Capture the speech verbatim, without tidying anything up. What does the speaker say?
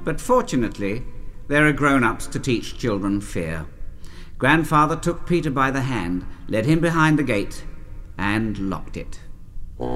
but fortunately there are grown-ups to teach children fear. Grandfather took Peter by the hand, led him behind the gate, and locked it.